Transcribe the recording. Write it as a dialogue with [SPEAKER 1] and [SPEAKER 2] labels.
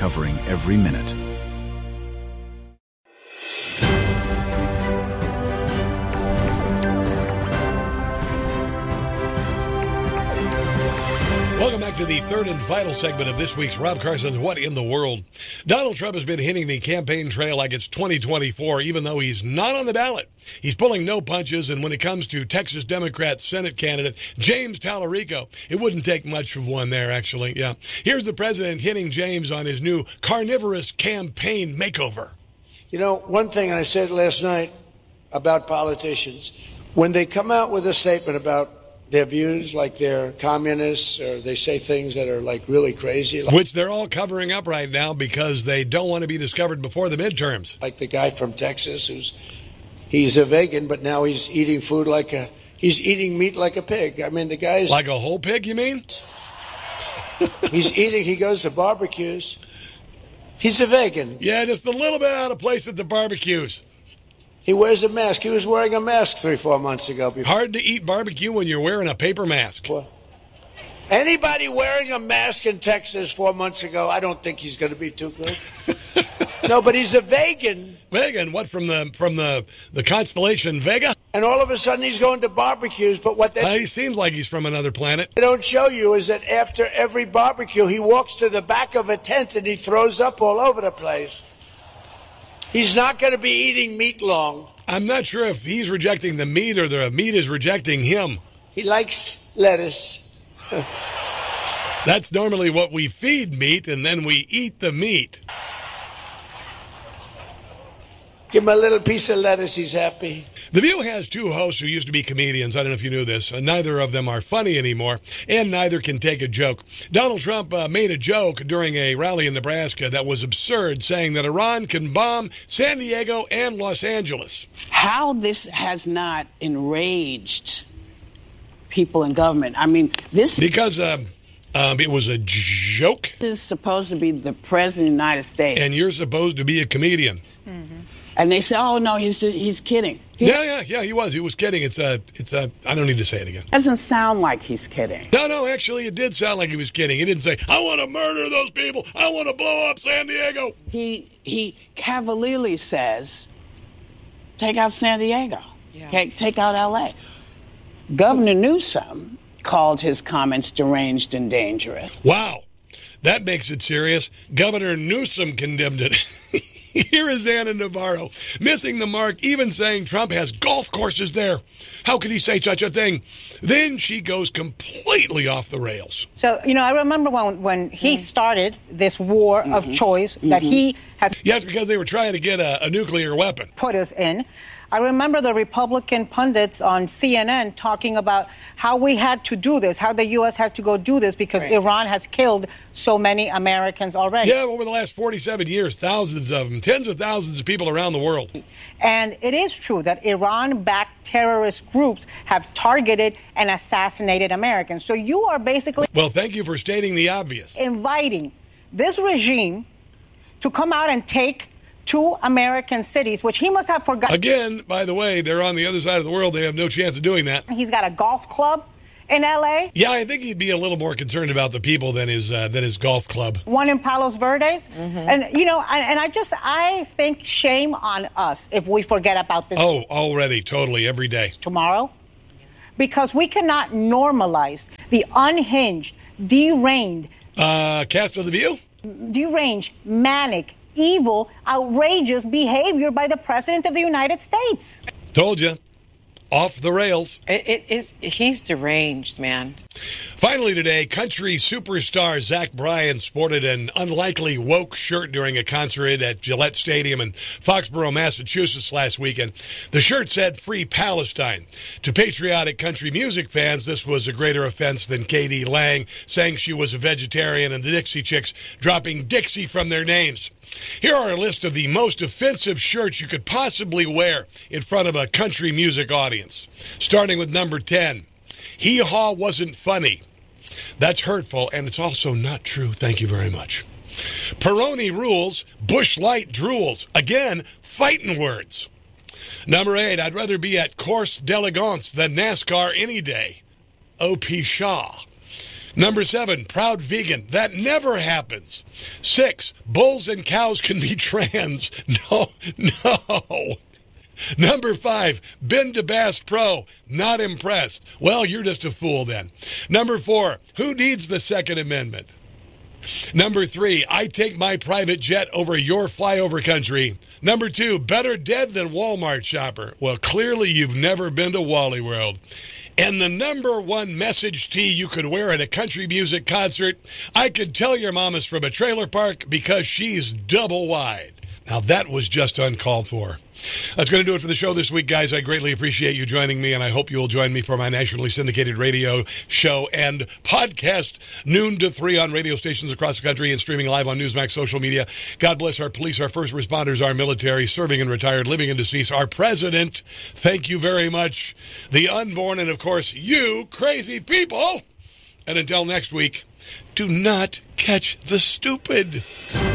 [SPEAKER 1] covering every minute.
[SPEAKER 2] Welcome back to the third and final segment of this week's Rob Carson's What in the World. Donald Trump has been hitting the campaign trail like it's 2024, even though he's not on the ballot. He's pulling no punches, and when it comes to Texas Democrat Senate candidate James Tallarico, it wouldn't take much of one there, actually. Yeah. Here's the president hitting James on his new carnivorous campaign makeover.
[SPEAKER 3] You know, one thing, and I said last night about politicians, when they come out with a statement about their views, like they're communists, or they say things that are like really crazy.
[SPEAKER 2] Which they're all covering up right now because they don't want to be discovered before the midterms.
[SPEAKER 3] Like the guy from Texas he's a vegan, but now he's eating he's eating meat like a pig. I mean, the guy's...
[SPEAKER 2] Like a whole pig, you mean?
[SPEAKER 3] He goes to barbecues. He's a vegan.
[SPEAKER 2] Yeah, just a little bit out of place at the barbecues.
[SPEAKER 3] He wears a mask. He was wearing a mask 3-4 months ago.
[SPEAKER 2] Hard to eat barbecue when you're wearing a paper mask.
[SPEAKER 3] Well, anybody wearing a mask in Texas 4 months ago, I don't think he's going to be too good. No, but he's a vegan.
[SPEAKER 2] Vegan? What, from the constellation Vega?
[SPEAKER 3] And all of a sudden he's going to barbecues, but what
[SPEAKER 2] he seems like he's from another planet.
[SPEAKER 3] They don't show you is that after every barbecue, he walks to the back of a tent and he throws up all over the place. He's not going to be eating meat long.
[SPEAKER 2] I'm not sure if he's rejecting the meat or the meat is rejecting him.
[SPEAKER 3] He likes lettuce.
[SPEAKER 2] That's normally what we feed meat, and then we eat the meat.
[SPEAKER 3] Give him a little piece of lettuce, he's happy.
[SPEAKER 2] The View has two hosts who used to be comedians. I don't know if you knew this. Neither of them are funny anymore, and neither can take a joke. Donald Trump made a joke during a rally in Nebraska that was absurd, saying that Iran can bomb San Diego and Los Angeles.
[SPEAKER 4] How this has not enraged people in government. I mean, this...
[SPEAKER 2] Because it was a joke.
[SPEAKER 4] This is supposed to be the president of the United States.
[SPEAKER 2] And you're supposed to be a comedian.
[SPEAKER 4] Mm-hmm. And they say, "Oh no, he's kidding."
[SPEAKER 2] Yeah, he was. He was kidding. It's I don't need to say it again.
[SPEAKER 4] Doesn't sound like he's kidding.
[SPEAKER 2] No, actually, it did sound like he was kidding. He didn't say, "I want to murder those people. I want to blow up San Diego."
[SPEAKER 4] He cavalierly says, "Take out San Diego. Yeah. Take out L.A." Governor Newsom called his comments deranged and dangerous.
[SPEAKER 2] Wow, that makes it serious. Governor Newsom condemned it. Here is Ana Navarro, missing the mark, even saying Trump has golf courses there. How could he say such a thing? Then she goes completely off the rails.
[SPEAKER 5] So, I remember when he started this war of choice that he has...
[SPEAKER 2] Yes, because they were trying to get a nuclear weapon.
[SPEAKER 5] ...put us in. I remember the Republican pundits on CNN talking about how we had to do this, how the U.S. had to go do this because Iran has killed so many Americans already.
[SPEAKER 2] Yeah, over the last 47 years, thousands of them, tens of thousands of people around the world.
[SPEAKER 5] And it is true that Iran-backed terrorist groups have targeted and assassinated Americans. So you are basically...
[SPEAKER 2] Well, thank you for stating the obvious.
[SPEAKER 5] ...inviting this regime to come out and take 2 American cities, which he must have forgotten.
[SPEAKER 2] Again, by the way, they're on the other side of the world. They have no chance of doing that.
[SPEAKER 5] He's got a golf club in L.A.
[SPEAKER 2] Yeah, I think he'd be a little more concerned about the people than his golf club.
[SPEAKER 5] One in Palos Verdes. And, I think shame on us if we forget about this.
[SPEAKER 2] Oh, already, totally, every day.
[SPEAKER 5] Tomorrow. Because we cannot normalize the unhinged, deranged.
[SPEAKER 2] Cast of the View?
[SPEAKER 5] Deranged, manic, evil, outrageous behavior by the President of the United States.
[SPEAKER 2] Told you. Off the rails.
[SPEAKER 6] He's deranged, man.
[SPEAKER 2] Finally today, country superstar Zach Bryan sported an unlikely woke shirt during a concert at Gillette Stadium in Foxborough, Massachusetts last weekend. The shirt said, "Free Palestine." To patriotic country music fans, this was a greater offense than K.D. Lang saying she was a vegetarian and the Dixie Chicks dropping Dixie from their names. Here are a list of the most offensive shirts you could possibly wear in front of a country music audience. Starting with number 10. Hee Haw wasn't funny. That's hurtful, and it's also not true. Thank you very much. Peroni rules, Busch Light drools. Again, fighting words. Number 8. I'd rather be at Course d'Elegance than NASCAR any day. O.P. Shaw. Number 7, proud vegan. That never happens. 6, bulls and cows can be trans. No. Number 5, been to Bass Pro. Not impressed. Well, you're just a fool then. Number 4, who needs the Second Amendment? Number 3, I take my private jet over your flyover country. Number 2, better dead than Walmart shopper. Well, clearly you've never been to Wally World. And the number 1 message tee you could wear at a country music concert, I could tell your mama's from a trailer park because she's double wide. Now, that was just uncalled for. That's going to do it for the show this week, guys. I greatly appreciate you joining me, and I hope you will join me for my nationally syndicated radio show and podcast noon to 3 on radio stations across the country and streaming live on Newsmax social media. God bless our police, our first responders, our military, serving and retired, living and deceased, our president. Thank you very much. The unborn, and, of course, you crazy people. And until next week, do not catch the stupid.